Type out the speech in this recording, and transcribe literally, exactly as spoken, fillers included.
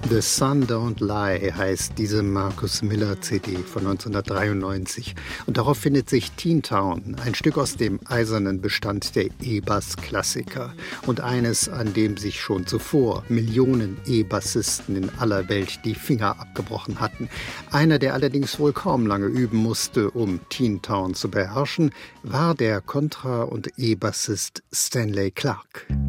The Sun Don't Lie heißt diese Marcus Miller C D von neunzehnhundertdreiundneunzig. Und darauf findet sich Teen Town, ein Stück aus dem eisernen Bestand der E-Bass-Klassiker. Und eines, an dem sich schon zuvor Millionen E-Bassisten in aller Welt die Finger abgebrochen hatten. Einer, der allerdings wohl kaum lange üben musste, um Teen Town zu beherrschen, war der Kontra- und E-Bassist Stanley Clarke.